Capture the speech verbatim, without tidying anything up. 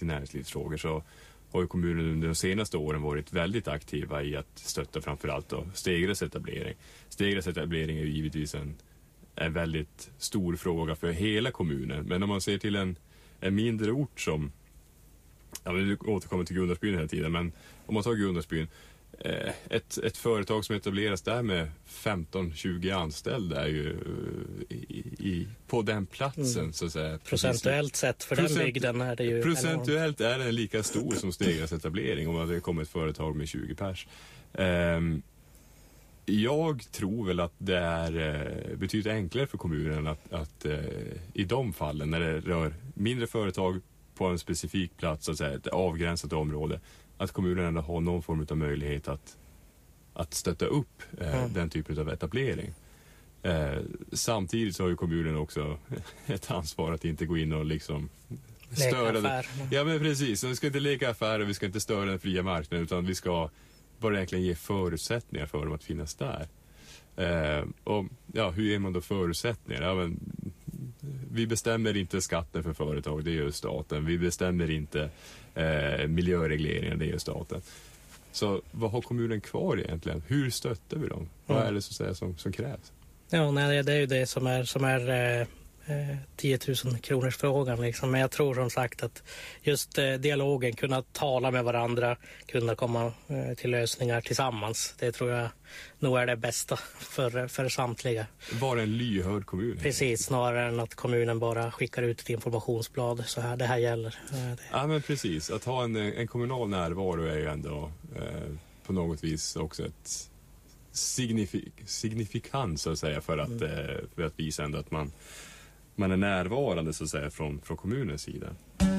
i näringslivsfrågor så har ju kommunen under de senaste åren varit väldigt aktiva i att stötta framförallt då Stegres etablering. Stegres etablering är ju givetvis en, en väldigt stor fråga för hela kommunen. Men om man ser till en, en mindre ort som, ja, vi återkommer till Gunnarsbyn hela tiden, men om man tar Gunnarsbyn, eh, ett, ett företag som etableras där med femton tjugo anställda är ju i, i, på den platsen mm. så att säga. Procentuellt sett för Procent, den bygden är det ju procentuellt enormt. Är den lika stor som Stegres etablering om det kommer ett företag med tjugo pers. Um, jag tror väl att det är uh, betydligt enklare för kommunen att, att uh, i de fallen när det rör mindre företag på en specifik plats, så att säga, ett avgränsat område, att kommunen ändå har någon form av möjlighet att, att stötta upp uh, mm. den typen av etablering. Eh, samtidigt så har ju kommunen också ett ansvar att inte gå in och liksom störa det. Ja, men precis, vi ska inte leka affärer, vi ska inte störa den fria marknaden, utan vi ska bara egentligen ge förutsättningar för dem att finnas där. Eh, och ja, hur ger man då förutsättningar? Ja, men, vi bestämmer inte skatten för företag, det gör staten. Vi bestämmer inte eh, miljöregleringen, det gör staten. Så vad har kommunen kvar egentligen? Hur stöttar vi dem? Mm. Vad är det så att säga, som, som krävs? Ja, nej, det är ju det som är, som är eh, tio tusen kronors frågan liksom. Men jag tror som sagt att just eh, dialogen, kunna tala med varandra, kunna komma eh, till lösningar tillsammans, det tror jag nog är det bästa för, för samtliga. Vara en lyhörd kommun. Precis, snarare än att kommunen bara skickar ut ett informationsblad så här, det här gäller. Eh, det. Ja, men precis, att ha en, en kommunal närvaro är ju ändå eh, på något vis också ett Signifik, signifikant så att säga för att, mm. eh, för att visa ändå att man, man är närvarande så att säga från, från kommunens sida.